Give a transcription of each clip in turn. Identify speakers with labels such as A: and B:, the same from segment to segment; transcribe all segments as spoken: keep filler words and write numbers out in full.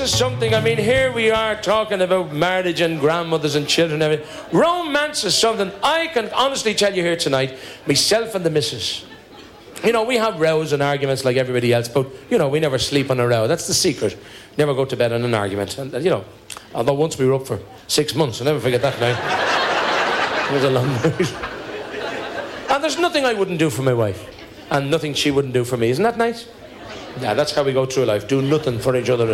A: Something, I mean, here we are talking about marriage and grandmothers and children and everything. Romance is something I can honestly tell you here tonight, myself and the missus. You know, we have rows and arguments like everybody else, but, you know, we never sleep on a row. That's the secret. Never go to bed on an argument. And, you know, although once we were up for six months, I'll never forget that now. It was a long night. And there's nothing I wouldn't do for my wife, and nothing she wouldn't do for me. Isn't that nice? Yeah, that's how we go through life. Do nothing for each other.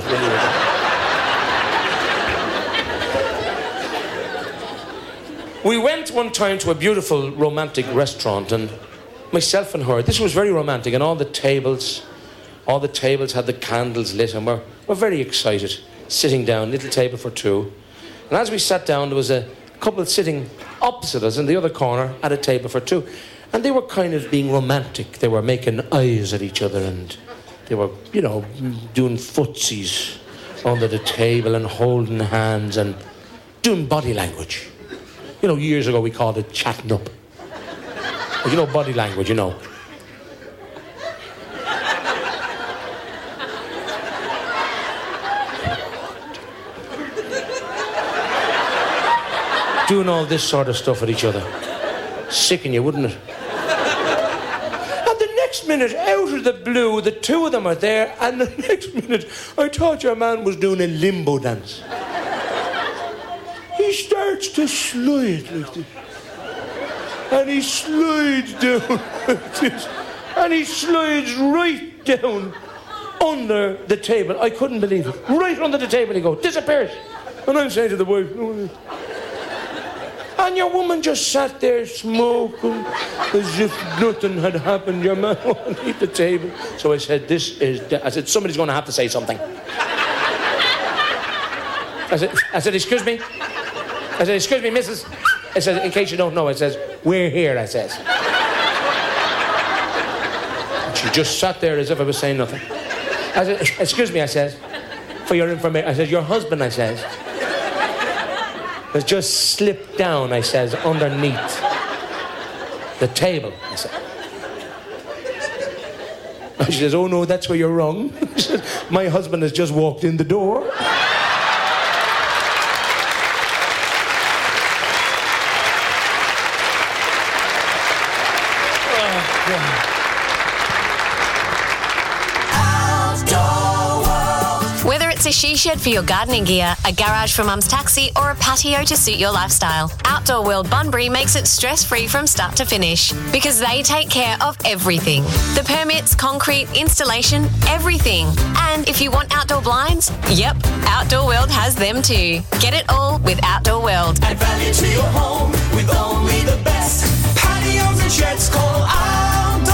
A: We went one time to a beautiful romantic restaurant, and myself and her, this was very romantic, and all the tables, all the tables had the candles lit, and we're, we're very excited, sitting down, little table for two. And as we sat down, there was a couple sitting opposite us in the other corner at a table for two. And they were kind of being romantic. They were making eyes at each other, and they were, you know, doing footsies under the table and holding hands and doing body language. You know, years ago we called it chatting up. But you know, body language, you know. Doing all this sort of stuff with each other. Sicken you, wouldn't it? Next minute, out of the blue, the two of them are there, and the next minute, I thought your man was doing a limbo dance. He starts to slide like this. And he slides down like this. And he slides right down under the table. I couldn't believe it. Right under the table he goes, disappears. And I'm saying to the wife, oh, and your woman just sat there smoking as if nothing had happened. Your man underneath the table. So I said, this is... De-. I said, somebody's going to have to say something. I said, I said, excuse me? I said, excuse me, missus? I said, in case you don't know, I says, we're here, I says. And she just sat there as if I was saying nothing. I said, excuse me, I says, for your information. I said, your husband, I says, has just slipped down, I says, underneath the table, I said. And she says, oh no, that's where you're wrong. She says, my husband has just walked in the door.
B: A she shed for your gardening gear, a garage for mum's taxi, or a patio to suit your lifestyle. Outdoor World Bunbury makes it stress-free from start to finish because they take care of everything. The permits, concrete, installation, everything. And if you want outdoor blinds, yep, Outdoor World has them too. Get it all with Outdoor World.
C: Add value to your home with only the best. Patios and sheds, call Outdoor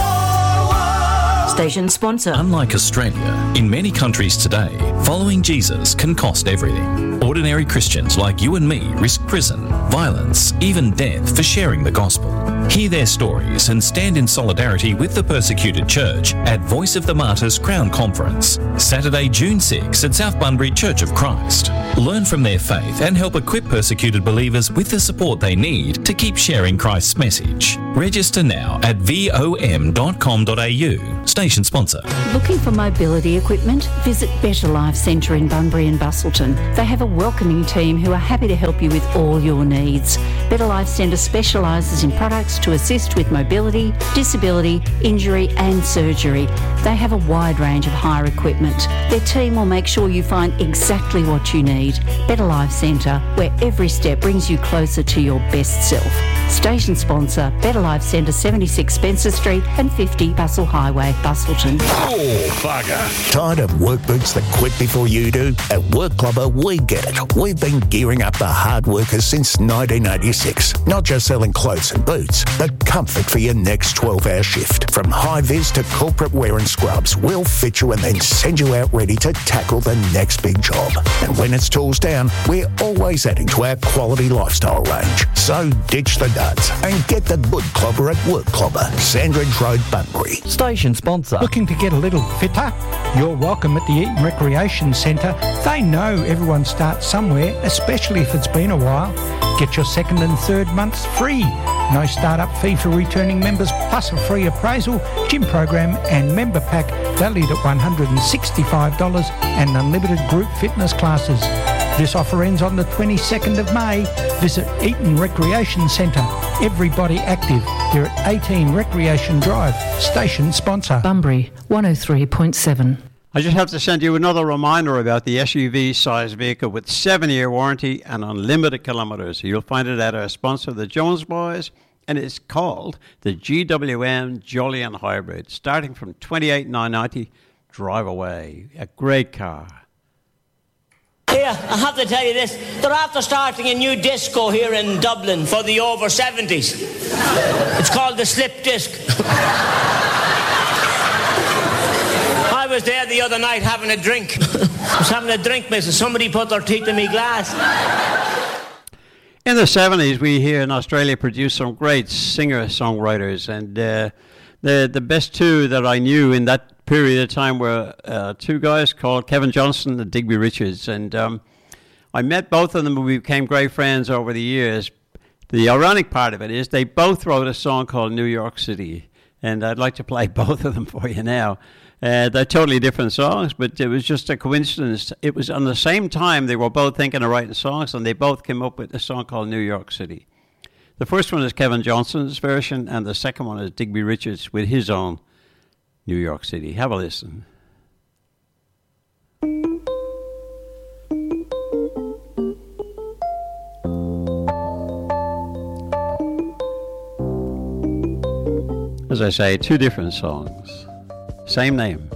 C: World.
D: Station sponsor.
E: Unlike Australia, in many countries today, following Jesus can cost everything. Ordinary Christians like you and me risk prison, violence, even death for sharing the gospel. Hear their stories and stand in solidarity with the persecuted church at Voice of the Martyrs Crown Conference, Saturday, June sixth at South Bunbury Church of Christ. Learn from their faith and help equip persecuted believers with the support they need to keep sharing Christ's message. Register now at vom dot com dot a u. Station sponsor.
D: Looking for mobility equipment? Visit Better Life Centre in Bunbury and Bustleton. They have a welcoming team who are happy to help you with all your needs. Better Life Centre specialises in products to assist with mobility, disability, injury and surgery. They have a wide range of hire equipment. Their team will make sure you find exactly what you need. Better Life Centre, where every step brings you closer to your best self. Station sponsor, Better Life Centre, seventy-six Spencer Street and fifty Bustle Highway, Bustleton.
F: Oh, bugger.
G: Tired of work boots that quit before you do? At Work Clubber, we get it. We've been gearing up the hard workers since nineteen eighty-six. Not just selling clothes and boots, but comfort for your next twelve-hour shift. From high-vis to corporate wear and scrubs, we'll fit you and then send you out ready to tackle the next big job. And when it's tools down, we're always adding to our quality lifestyle range. So ditch the duds and get the good clobber at Work Clobber, Sandridge Road, Bunbury.
H: Station sponsor. Looking to get a little fitter? You're welcome at the Eaton Recreation Centre. They know everyone starts somewhere, especially if it's been a while. Get your second and third months free. No start start-up fee for returning members, plus a free appraisal, gym program and member pack valued at one hundred sixty-five dollars and unlimited group fitness classes. This offer ends on the twenty-second of May. Visit Eaton Recreation Centre. Everybody active. They're at eighteen Recreation Drive. Station sponsor.
D: Bunbury, one oh three point seven.
I: I just have to send you another reminder about the S U V-sized vehicle with seven-year warranty and unlimited kilometres. You'll find it at our sponsor, the Jones Boys, and it's called the G W M Jolyon Hybrid, starting from twenty-eight thousand nine hundred ninety dollars. Drive away. A great car.
J: Here, I have to tell you this. They're after starting a new disco here in Dublin for the over seventies. It's called the Slip Disc. I was there the other night having a drink. I was having a drink, missus. Somebody put their teeth in me glass.
I: In the seventies, we here in Australia produced some great singer-songwriters, and uh, the the best two that I knew in that period of time were uh, two guys called Kevin Johnson and Digby Richards, and um, I met both of them and we became great friends over the years. The ironic part of it is they both wrote a song called New York City, and I'd like to play both of them for you now. Uh, they're totally different songs, but it was just a coincidence. It was on the same time they were both thinking of writing songs, and they both came up with a song called New York City. The first one is Kevin Johnson's version, and the second one is Digby Richards with his own New York City. Have a listen. As I say, two different songs, same name.